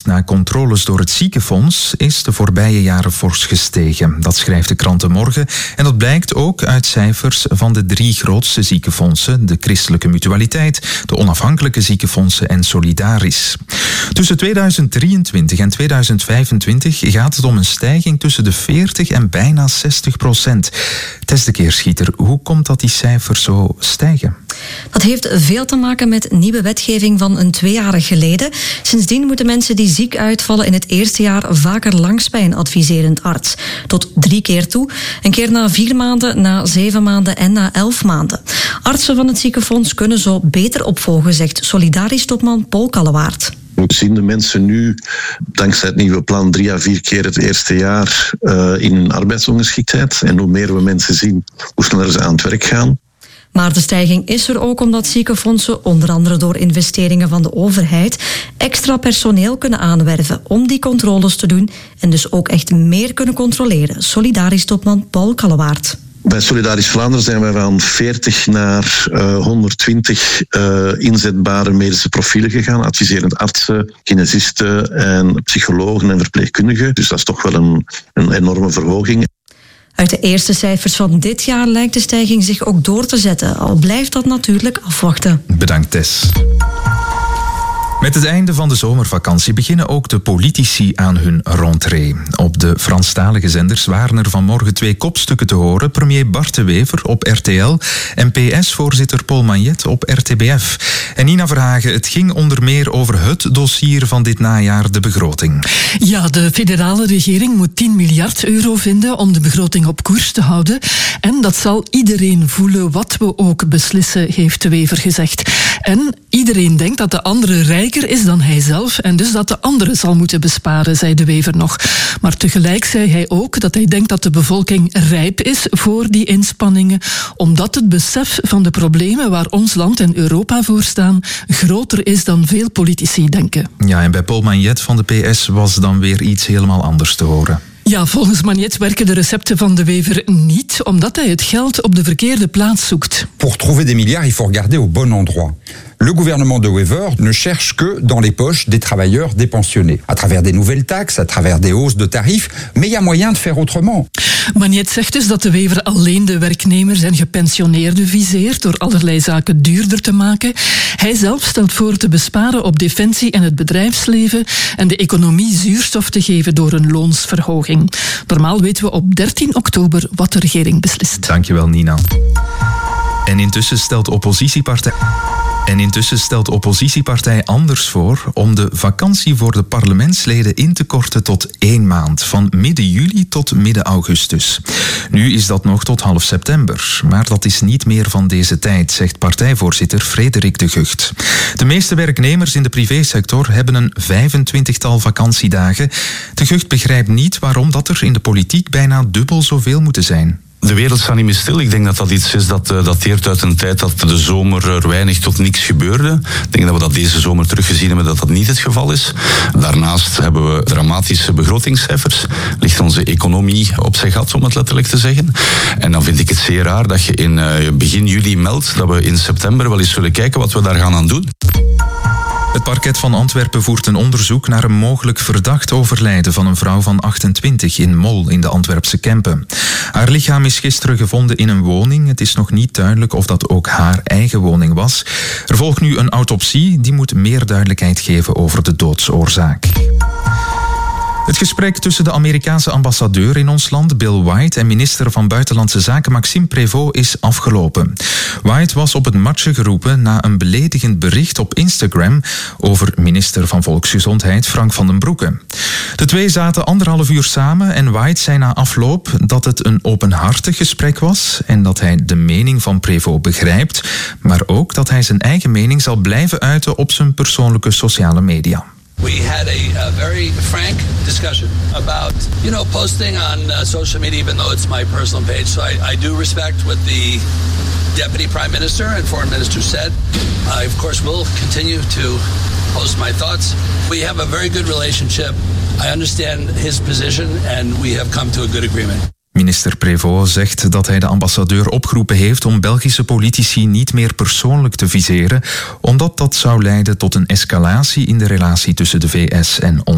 na controles door het ziekenfonds is de voorbije jaren fors gestegen. Dat schrijft de krant De Morgen en dat blijkt ook uit cijfers van de 3 grootste ziekenfondsen, de Christelijke Mutualiteit, de Onafhankelijke Ziekenfondsen en Solidaris. Tussen 2023 en 2025 gaat het om een stijging tussen de 40 en bijna 60%. Tess de Keerschieter, hoe komt dat die cijfers zo stijgen? Dat heeft veel te maken met nieuwe wetgeving van een 2-jarig geleden. Sindsdien moeten mensen die ziek uitvallen in het eerste jaar vaker langs bij een adviserend arts. Tot 3 keer toe. Een keer na 4 maanden, na 7 maanden en na 11 maanden. Artsen van het ziekenfonds kunnen zo beter opvolgen, zegt Solidaris-topman Paul Kallewaert. We zien de mensen nu, dankzij het nieuwe plan, 3 à 4 keer het eerste jaar in arbeidsongeschiktheid. En hoe meer we mensen zien, hoe sneller ze aan het werk gaan. Maar de stijging is er ook omdat ziekenfondsen, onder andere door investeringen van de overheid, extra personeel kunnen aanwerven om die controles te doen en dus ook echt meer kunnen controleren. Solidaris-topman Paul Kallewaert. Bij Solidaris Vlaanderen zijn we van 40 naar 120 inzetbare medische profielen gegaan. Adviserend artsen, kinesisten en psychologen en verpleegkundigen. Dus dat is toch wel een enorme verhoging. Uit de eerste cijfers van dit jaar lijkt de stijging zich ook door te zetten. Al blijft dat natuurlijk afwachten. Bedankt, Tess. Met het einde van de zomervakantie beginnen ook de politici aan hun rentrée. Op de Franstalige zenders waren er vanmorgen 2 kopstukken te horen. Premier Bart de Wever op RTL en PS-voorzitter Paul Magnet op RTBF. En Nina Verhagen, het ging onder meer over het dossier van dit najaar, de begroting. Ja, de federale regering moet 10 miljard euro vinden om de begroting op koers te houden. En dat zal iedereen voelen wat we ook beslissen, heeft de Wever gezegd. En iedereen denkt dat de andere rijker is dan hij zelf en dus dat de andere zal moeten besparen, zei de Wever nog. Maar tegelijk zei hij ook dat hij denkt dat de bevolking rijp is voor die inspanningen, omdat het besef van de problemen waar ons land en Europa voor staan groter is dan veel politici denken. Ja, en bij Paul Magnet van de PS was dan weer iets helemaal anders te horen. Ja, volgens Magnet werken de recepten van de Wever niet, omdat hij het geld op de verkeerde plaats zoekt. Pour trouver des milliards, il faut regarder au bon endroit. Le gouvernement de Wever ne cherche que dans les poches des travailleurs dépensionnés. À travers des nouvelles taxes, à travers des hausses de tarifs, mais il y a moyen de faire autrement. Magnet zegt dus dat de Wever alleen de werknemers en gepensioneerden viseert door allerlei zaken duurder te maken. Hij zelf stelt voor te besparen op defensie en het bedrijfsleven en de economie zuurstof te geven door een loonsverhoging. Normaal weten we op 13 oktober wat de regering beslist. Dankjewel, Nina. En intussen stelt oppositiepartij Anders voor om de vakantie voor de parlementsleden in te korten tot 1 maand, van midden juli tot midden augustus. Nu is dat nog tot half september, maar dat is niet meer van deze tijd, zegt partijvoorzitter Frederik de Gucht. De meeste werknemers in de privésector hebben een 25-tal vakantiedagen. De Gucht begrijpt niet waarom dat er in de politiek bijna dubbel zoveel moeten zijn. De wereld staat niet meer stil. Ik denk dat dat iets is dat dateert uit een tijd dat de zomer er weinig tot niks gebeurde. Ik denk dat we dat deze zomer teruggezien hebben dat dat niet het geval is. Daarnaast hebben we dramatische begrotingscijfers. Ligt onze economie op zijn gat, om het letterlijk te zeggen. En dan vind ik het zeer raar dat je in begin juli meldt dat we in september wel eens zullen kijken wat we daar gaan aan doen. Het parket van Antwerpen voert een onderzoek naar een mogelijk verdacht overlijden van een vrouw van 28 in Mol in de Antwerpse Kempen. Haar lichaam is gisteren gevonden in een woning. Het is nog niet duidelijk of dat ook haar eigen woning was. Er volgt nu een autopsie, die moet meer duidelijkheid geven over de doodsoorzaak. Het gesprek tussen de Amerikaanse ambassadeur in ons land, Bill White, en minister van Buitenlandse Zaken Maxime Prévost is afgelopen. White was op het matje geroepen na een beledigend bericht op Instagram over minister van Volksgezondheid Frank van den Broeke. De twee zaten 1,5 uur samen en White zei na afloop dat het een openhartig gesprek was en dat hij de mening van Prévost begrijpt, maar ook dat hij zijn eigen mening zal blijven uiten op zijn persoonlijke sociale media. We had a very frank discussion about, posting on social media, even though it's my personal page. So I do respect what the Deputy Prime Minister and Foreign Minister said. I, of course, will continue to post my thoughts. We have a very good relationship. I understand his position and we have come to a good agreement. Minister Prévost zegt dat hij de ambassadeur opgeroepen heeft om Belgische politici niet meer persoonlijk te viseren, omdat dat zou leiden tot een escalatie in de relatie tussen de VS en ons.